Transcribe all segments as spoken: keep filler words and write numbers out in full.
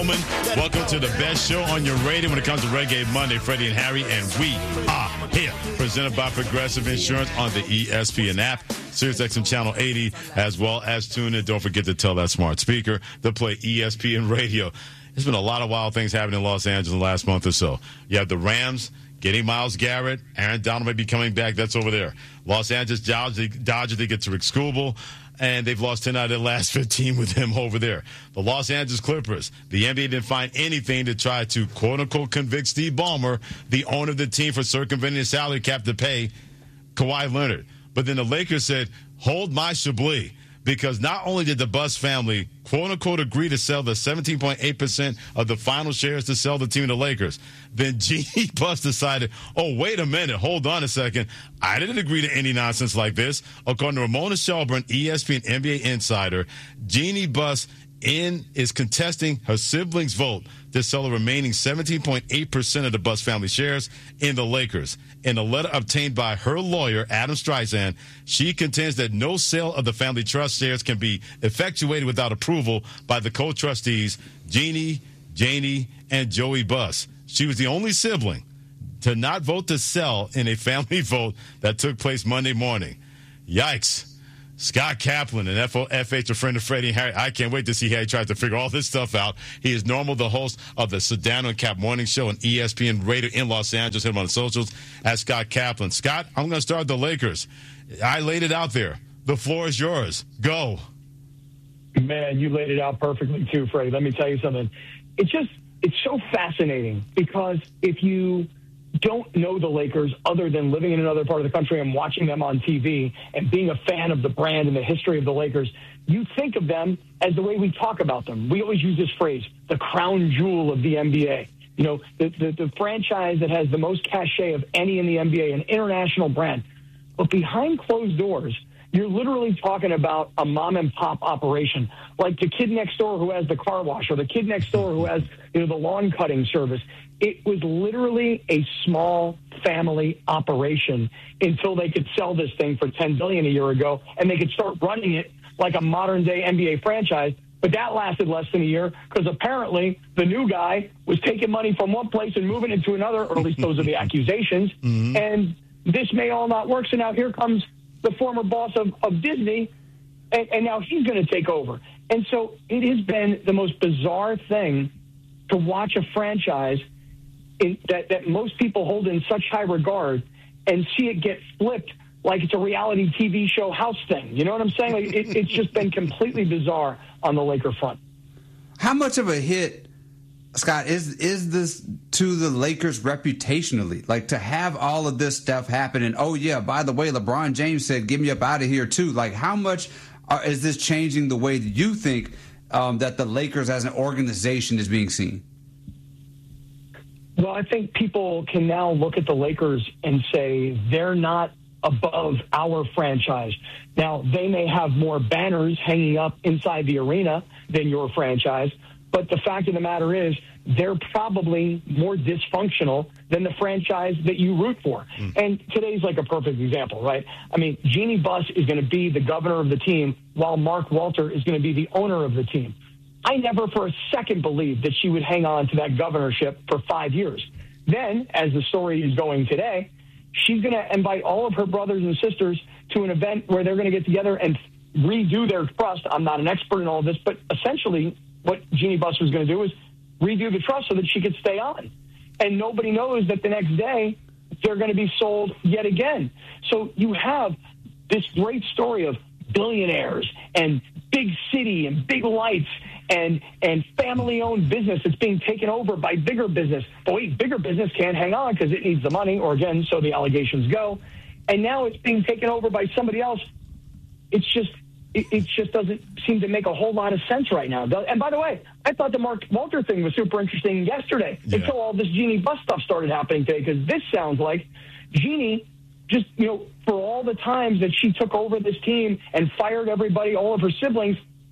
gentlemen, welcome to the best show on your radio when it comes to Reggae Monday. Freddie and Harry, and we are here. Presented by Progressive Insurance on the E S P N app, SiriusXM Channel eighty, as well as tune in. Don't forget to tell that smart speaker to play E S P N Radio. There's been a lot of wild things happening in Los Angeles in the last month or so. You have the Rams getting Myles Garrett. Aaron Donald may be coming back. That's over there. Los Angeles Dodgers, Dodgers they get to Rick Skubal, and they've lost ten out of their last fifteen with him over there. The Los Angeles Clippers, the N B A didn't find anything to try to, quote-unquote, convict Steve Ballmer, the owner of the team, for circumventing the salary cap to pay Kawhi Leonard. But then the Lakers said, hold my Chablis, because not only did the Buss family, quote-unquote, agree to sell the seventeen point eight percent of the final shares to sell the team to the Lakers, then Jeanie Buss decided, oh, wait a minute, hold on a second. I didn't agree to any nonsense like this. According to Ramona Shelburne, E S P N N B A insider, Jeanie Buss in is contesting her siblings' vote to sell the remaining seventeen point eight percent of the Buss family shares in the Lakers. In a letter obtained by her lawyer, Adam Streisand, she contends that no sale of the family trust shares can be effectuated without approval by the co-trustees, Jeanie, Janie, and Joey Buss. She was the only sibling to not vote to sell in a family vote that took place Monday morning. Yikes. Scott Kaplan and F O F H, a friend of Freddie and Harry. I can't wait to see how he tries to figure all this stuff out. He is normal, the host of the Sedano and Cap Morning Show on E S P N Radio in Los Angeles. Hit him on the socials at Scott Kaplan. Scott, I'm going to start the Lakers. I laid it out there. The floor is yours. Go. Man, you laid it out perfectly too, Freddie. Let me tell you something. It's just, it's so fascinating because if you don't know the Lakers other than living in another part of the country and watching them on T V and being a fan of the brand and the history of the Lakers, you think of them as the way we talk about them. We always use this phrase, the crown jewel of the N B A. You know, the, the, the franchise that has the most cachet of any in the N B A, an international brand. But behind closed doors, you're literally talking about a mom and pop operation, like the kid next door who has the car wash or the kid next door who has, you know, the lawn cutting service. It was literally a small family operation until they could sell this thing for ten billion dollars a year ago, and they could start running it like a modern-day N B A franchise. But that lasted less than a year because apparently the new guy was taking money from one place and moving it to another, or at least those are the accusations. Mm-hmm. And this may all not work. So now here comes the former boss of, of Disney, and, and now he's going to take over. And so it has been the most bizarre thing to watch a franchise in, that, that most people hold in such high regard and see it get flipped like it's a reality T V show house thing. You know what I'm saying? Like it, it's just been completely bizarre on the Laker front. How much of a hit, Scott, is is this to the Lakers reputationally? Like to have all of this stuff happen and, oh, yeah, by the way, LeBron James said, get me up out of here, too. Like how much uh, is this changing the way that you think um, that the Lakers as an organization is being seen? Well, I think people can now look at the Lakers and say they're not above our franchise. Now, they may have more banners hanging up inside the arena than your franchise, but the fact of the matter is they're probably more dysfunctional than the franchise that you root for. Mm. And today's like a perfect example, right? I mean, Jeanie Buss is going to be the governor of the team while Mark Walter is going to be the owner of the team. I never for a second believed that she would hang on to that governorship for five years. Then, as the story is going today, she's going to invite all of her brothers and sisters to an event where they're going to get together and redo their trust. I'm not an expert in all of this, but essentially what Jeanie Buss was going to do is redo the trust so that she could stay on. And nobody knows that the next day they're going to be sold yet again. So you have this great story of billionaires and big city and big lights and and family-owned business that's being taken over by bigger business. But wait, bigger business can't hang on because it needs the money, or again, so the allegations go. And now it's being taken over by somebody else. It's just, it, it just doesn't seem to make a whole lot of sense right now. And by the way, I thought the Mark Walter thing was super interesting yesterday yeah. until all this Jeanie Buss stuff started happening today, because this sounds like Jeanie just, you know, for all the times that she took over this team and fired everybody, all of her siblings,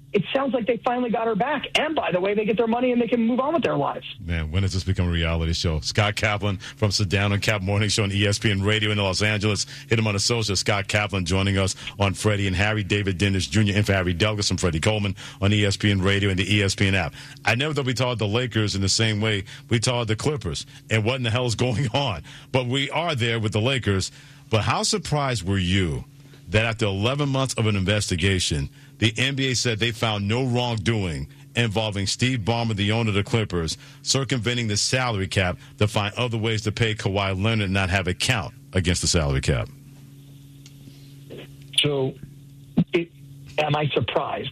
it sounds like they finally got her back. And, by the way, they get their money and they can move on with their lives. Man, when does this become a reality show? Scott Kaplan from Sedano and Cap Morning Show on E S P N Radio in Los Angeles. Hit him on the social. Scott Kaplan joining us on Freddie and Harry. David Dennis Junior in for Harry Douglas and Freddie Coleman on E S P N Radio and the E S P N app. I never thought we taught the Lakers in the same way we taught the Clippers. And what in the hell is going on? But we are there with the Lakers. But how surprised were you that after eleven months of an investigation, the N B A said they found no wrongdoing involving Steve Ballmer, the owner of the Clippers, circumventing the salary cap to find other ways to pay Kawhi Leonard and not have it count against the salary cap? So, it, am I surprised?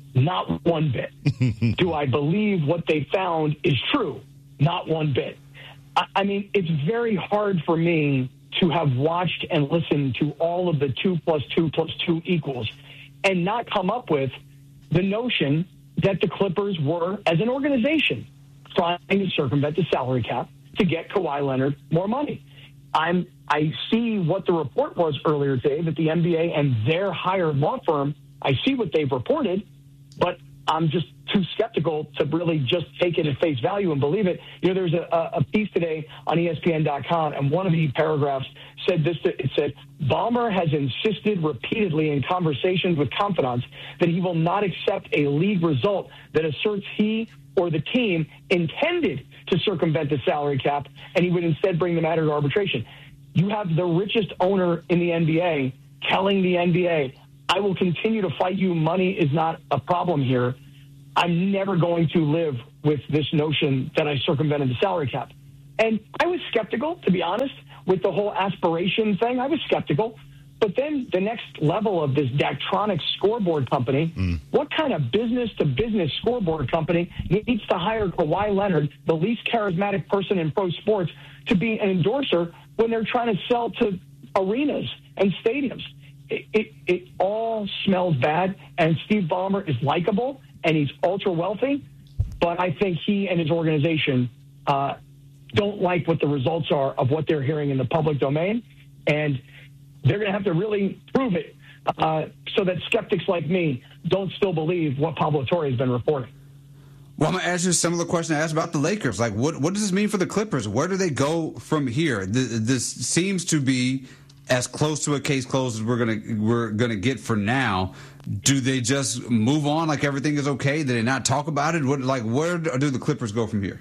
Not one bit. Do I believe what they found is true? Not one bit. I, I mean, it's very hard for me to have watched and listened to all of the two plus two plus two equals and not come up with the notion that the Clippers were, as an organization, trying to circumvent the salary cap to get Kawhi Leonard more money. I'm, I see what the report was earlier today, that the N B A and their hired law firm, I see what they've reported, but I'm just too skeptical to really just take it at face value and believe it. You know, there's a, a piece today on E S P N dot com, and one of the paragraphs said this, it said, Ballmer has insisted repeatedly in conversations with confidants that he will not accept a league result that asserts he or the team intended to circumvent the salary cap, and he would instead bring the matter to arbitration. You have the richest owner in the N B A telling the N B A, I will continue to fight you. Money is not a problem here. I'm never going to live with this notion that I circumvented the salary cap. And I was skeptical, to be honest, with the whole aspiration thing. I was skeptical. But then the next level of this Daktronics scoreboard company, mm. what kind of business-to-business scoreboard company needs to hire Kawhi Leonard, the least charismatic person in pro sports, to be an endorser when they're trying to sell to arenas and stadiums? It, it, it all smells bad, and Steve Ballmer is likable, and he's ultra-wealthy, but I think he and his organization uh, don't like what the results are of what they're hearing in the public domain, and they're going to have to really prove it uh, so that skeptics like me don't still believe what Pablo Torre has been reporting. Well, I'm going to ask you a similar question I asked about the Lakers. Like, what, what does this mean for the Clippers? Where do they go from here? This seems to be as close to a case closed as we're gonna we're gonna get for now. Do they just move on like everything is okay? Do they not talk about it? What, like, where do the Clippers go from here?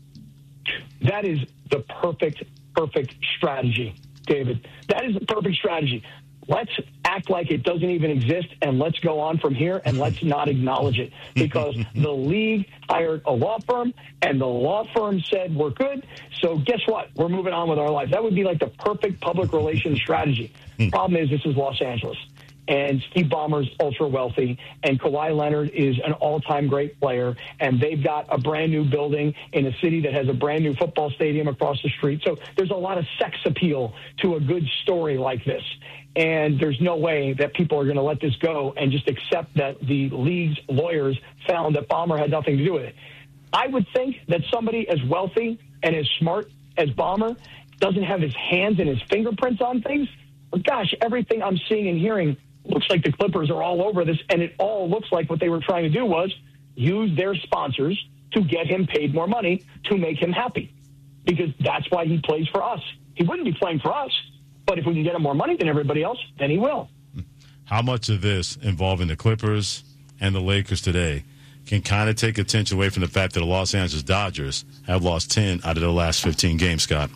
That is the perfect, perfect strategy, David. That is the perfect strategy. Let's act like it doesn't even exist, and let's go on from here, and let's not acknowledge it, because the league hired a law firm, and the law firm said we're good, so guess what? We're moving on with our lives. That would be like the perfect public relations strategy. Problem is, this is Los Angeles, and Steve Ballmer's ultra-wealthy, and Kawhi Leonard is an all-time great player, and they've got a brand-new building in a city that has a brand-new football stadium across the street. So there's a lot of sex appeal to a good story like this. And there's no way that people are going to let this go and just accept that the league's lawyers found that Ballmer had nothing to do with it. I would think that somebody as wealthy and as smart as Ballmer doesn't have his hands and his fingerprints on things. But gosh, everything I'm seeing and hearing looks like the Clippers are all over this, and it all looks like what they were trying to do was use their sponsors to get him paid more money to make him happy, because that's why he plays for us. He wouldn't be playing for us. But if we can get him more money than everybody else, then he will. How much of this involving the Clippers and the Lakers today can kind of take attention away from the fact that the Los Angeles Dodgers have lost ten out of their last fifteen games, Scott?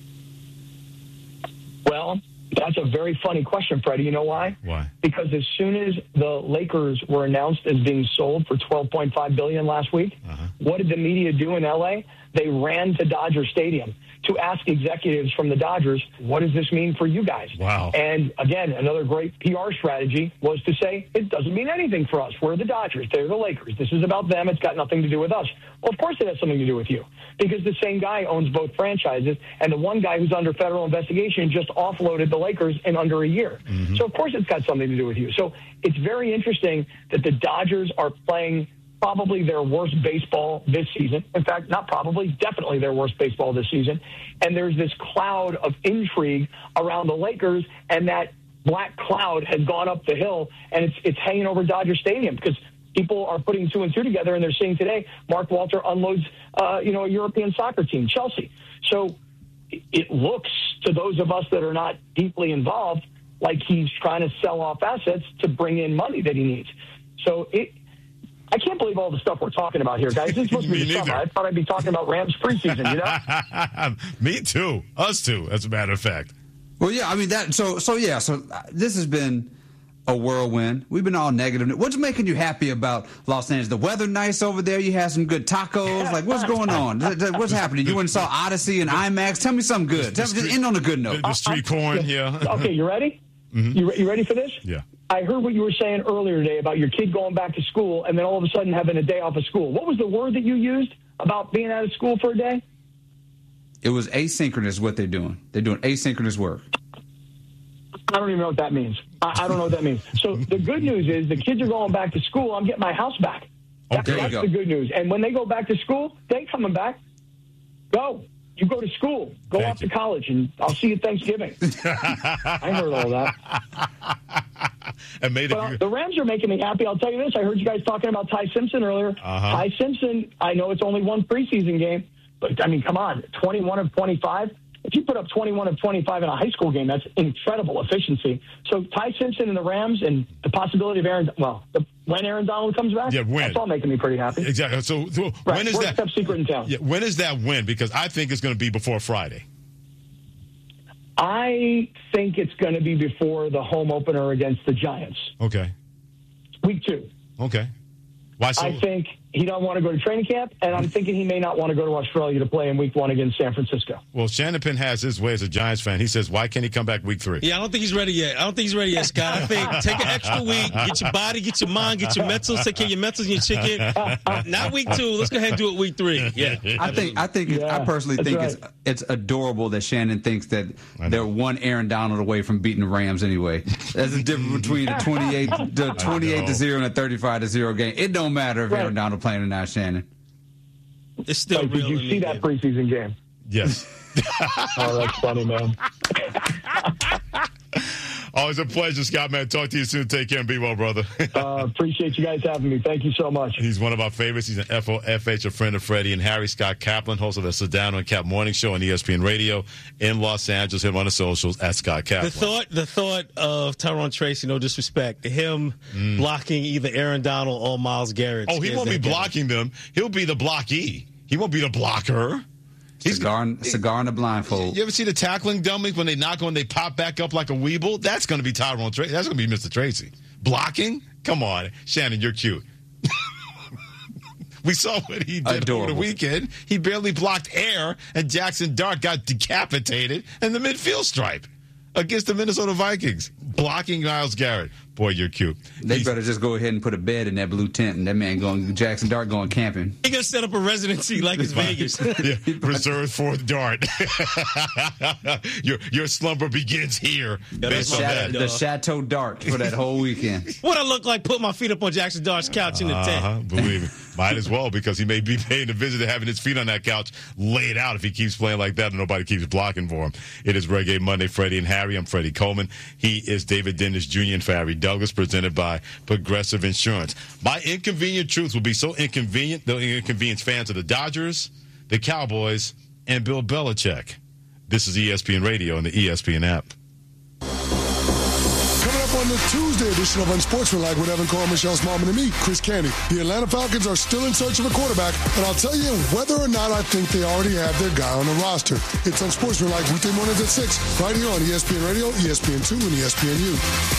Well, that's a very funny question, Freddie. You know why? Why? Because as soon as the Lakers were announced as being sold for twelve point five billion dollars last week, uh-huh. what did the media do in L A? They ran to Dodger Stadium to ask executives from the Dodgers, what does this mean for you guys? Wow. And again, another great P R strategy was to say, it doesn't mean anything for us. We're the Dodgers. They're the Lakers. This is about them. It's got nothing to do with us. Well, of course it has something to do with you, because the same guy owns both franchises, and the one guy who's under federal investigation just offloaded the Lakers in under a year. Mm-hmm. So of course it's got something to do with you. So it's very interesting that the Dodgers are playing probably their worst baseball this season. In fact, not probably, definitely their worst baseball this season. And there's this cloud of intrigue around the Lakers, and that black cloud has gone up the hill, and it's it's hanging over Dodger Stadium, because people are putting two and two together, and they're seeing today Mark Walter unloads, uh, you know, a European soccer team, Chelsea. So it looks to those of us that are not deeply involved like he's trying to sell off assets to bring in money that he needs. So it, I can't believe all the stuff we're talking about here, guys. This is supposed to be the summer. I thought I'd be talking about Rams preseason, you know? Me too. Us too, as a matter of fact. Well, yeah, I mean, that. So, so yeah, so this has been a whirlwind. We've been all negative. What's making you happy about Los Angeles? The weather nice over there? You had some good tacos? Like, what's going on? What's happening? You went and saw Odyssey and IMAX? Tell me something good. Tell me, just end on a good note. The, the street corn, yeah. Okay, you ready? Mm-hmm. You, you ready for this? Yeah. I heard what you were saying earlier today about your kid going back to school and then all of a sudden having a day off of school. What was the word that you used about being out of school for a day? It was asynchronous, what they're doing. They're doing asynchronous work. I don't even know what that means. I, I don't know what that means. So the good news is the kids are going back to school. I'm getting my house back. That, okay, that's the good news. And when they go back to school, they ain't coming back. Go. You go to school. Go Thank off you. to college, and I'll see you at Thanksgiving. I heard all that. And made But it. the Rams are making me happy. I'll tell you this. I heard you guys talking about Ty Simpson earlier. Uh-huh. Ty Simpson, I know it's only one preseason game, but, I mean, come on, twenty-one of twenty-five. If you put up twenty-one of twenty-five in a high school game, that's incredible efficiency. So Ty Simpson and the Rams and the possibility of Aaron, well, the, when Aaron Donald comes back, Yeah, when. that's all making me pretty happy. Exactly. So, so Right. when is Worst that? kept secret in town. Yeah, when is that win? Because I think it's going to be before Friday. I think it's going to be before the home opener against the Giants. Okay. Week two. Okay. Why so? I think he don't want to go to training camp, and I'm thinking he may not want to go to Australia to play in week one against San Francisco. Well, Shannon Penn has his way as a Giants fan. He says, why can't he come back week three? Yeah, I don't think he's ready yet. I don't think he's ready yet, Scott. I think take an extra week, get your body, get your mind, get your mentals, take care of your mentals and your chicken. Not week two. Let's go ahead and do it week three. Yeah. I think I think Yeah, I personally that's think right. it's it's adorable that Shannon thinks that they're one Aaron Donald away from beating the Rams anyway. That's the difference between a twenty-eight the twenty-eight to zero and a thirty-five to zero game. It don't matter if Right. Aaron Donald playing or not, Shannon. It's still Like, real. did you in see me, that yeah. preseason game? Yes. Oh, that's funny, man. Always a pleasure, Scott, man. Talk to you soon. Take care and be well, brother. Uh, appreciate you guys having me. Thank you so much. He's one of our favorites. He's an F O F H, a friend of Freddie and Harry. Scott Kaplan, host of the Sedano and Cap Morning Show on E S P N Radio in Los Angeles. Him on the socials at Scott Kaplan. The thought, the thought of Tyrone Tracy, no disrespect, him Mm. blocking either Aaron Donald or Myles Garrett. Oh, he scares won't be the heck out of me. blocking them. He'll be the blockee. He won't be the blocker. He's Cigar, and- cigar and a blindfold. You ever see the tackling dummies when they knock on, they pop back up like a weeble? That's going to be Tyrone Tracy. That's going to be Mister Tracy. Blocking? Come on. Shannon, you're cute. We saw what he did Adorable. over the weekend. He barely blocked air, and Jackson Dart got decapitated in the midfield stripe against the Minnesota Vikings. Blocking Myles Garrett. Boy, you're cute. They He's- better just go ahead and put a bed in that blue tent and that man going Jackson Dart going camping. He gonna set up a residency like it's Vegas. Yeah, reserved for Dart. your your slumber begins here. Based on Chateau, that. the Chateau Dart for that whole weekend. What I look like? Put my feet up on Jackson Dart's couch in the tent. Uh-huh, believe me. Might as well, because he may be paying a visit having his feet on that couch laid out if he keeps playing like that and nobody keeps blocking for him. It is Reggae Monday, Freddie and Harry. I'm Freddie Coleman. He is David Dennis Junior and Harry Douglas, presented by Progressive Insurance. My inconvenient truth will be so inconvenient, they'll inconvenience fans of the Dodgers, the Cowboys, and Bill Belichick. This is E S P N Radio and the E S P N app. Coming up on the Tuesday edition of Unsportsmanlike with Evan Cole, Michelle Smallman, and me, Chris Candy. The Atlanta Falcons are still in search of a quarterback, and I'll tell you whether or not I think they already have their guy on the roster. It's Unsportsmanlike weekday mornings at six, right here on E S P N Radio, E S P N two, and E S P N U.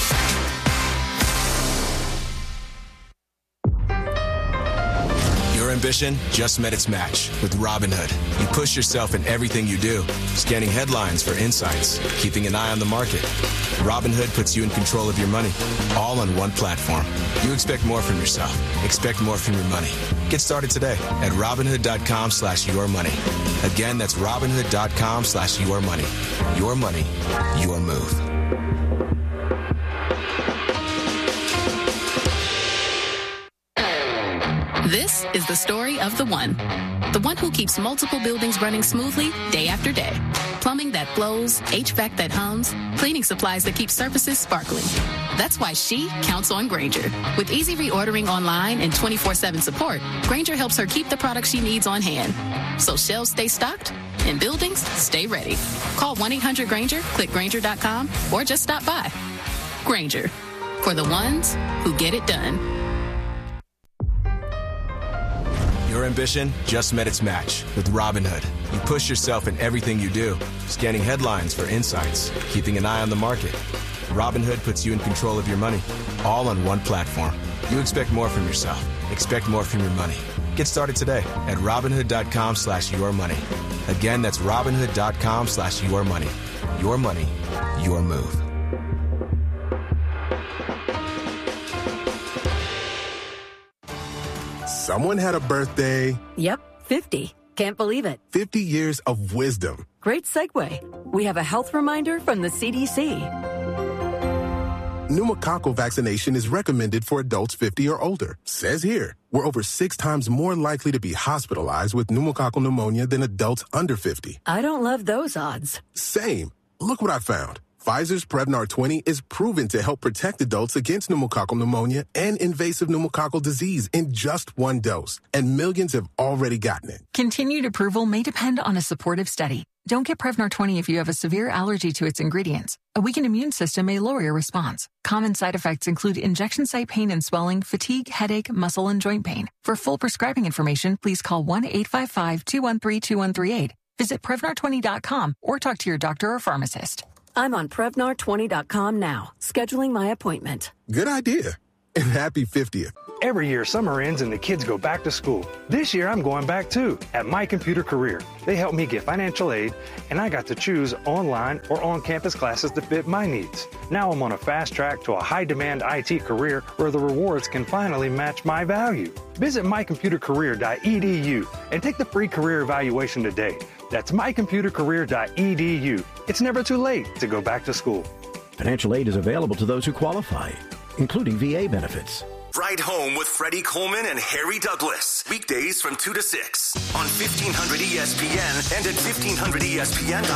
Your ambition just met its match with Robinhood. You push yourself in everything you do, scanning headlines for insights, keeping an eye on the market. Robinhood puts you in control of your money, all on one platform. You expect more from yourself. Expect more from your money. Get started today at Robinhood.com slash your money. Again, that's Robinhood.com slash your money. Your money, your move. This is the the story of the one. The one who keeps multiple buildings running smoothly day after day. Plumbing that flows, H V A C that hums, cleaning supplies that keep surfaces sparkling. That's why she counts on Grainger. With easy reordering online and twenty-four seven support, Grainger helps her keep the products she needs on hand. So shelves stay stocked and buildings stay ready. Call one eight hundred Grainger, click Grainger dot com, or just stop by. Grainger, for the ones who get it done. Your ambition just met its match with Robinhood. You push yourself in everything you do, scanning headlines for insights, keeping an eye on the market. Robinhood puts you in control of your money, all on one platform. You expect more from yourself. Expect more from your money. Get started today at Robinhood.com slash your money. Again, that's Robinhood.com slash your money. Your money, your move. Someone had a birthday. Yep, fifty. Can't believe it. fifty years of wisdom. Great segue. We have a health reminder from the C D C. Pneumococcal vaccination is recommended for adults fifty or older. Says here, we're over six times more likely to be hospitalized with pneumococcal pneumonia than adults under fifty. I don't love those odds. Same. Look what I found. Pfizer's Prevnar twenty is proven to help protect adults against pneumococcal pneumonia and invasive pneumococcal disease in just one dose. And millions have already gotten it. Continued approval may depend on a supportive study. Don't get Prevnar twenty if you have a severe allergy to its ingredients. A weakened immune system may lower your response. Common side effects include injection site pain and swelling, fatigue, headache, muscle, and joint pain. For full prescribing information, please call one eight five five, two one three, two one three eight. Visit Prevnar twenty dot com or talk to your doctor or pharmacist. I'm on Prevnar twenty dot com now, scheduling my appointment. Good idea. And happy fiftieth. Every year, summer ends and the kids go back to school. This year, I'm going back too, at My Computer Career. They helped me get financial aid, and I got to choose online or on-campus classes that fit my needs. Now I'm on a fast track to a high-demand I T career where the rewards can finally match my value. Visit my computer career dot e d u and take the free career evaluation today. That's my computer career dot e d u. It's never too late to go back to school. Financial aid is available to those who qualify, including V A benefits. Ride Home with Freddie Coleman and Harry Douglas. Weekdays from two to six on fifteen hundred E S P N and at fifteen hundred E S P N.